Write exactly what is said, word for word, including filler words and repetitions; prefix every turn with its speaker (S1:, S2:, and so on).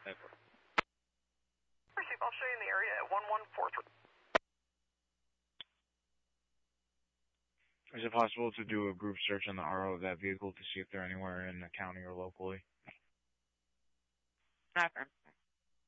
S1: Receive, I'll show you in the area at one one four three.
S2: Is it possible to do a group search on the R O of that vehicle to see if they're anywhere in the county or locally?
S3: Affirm.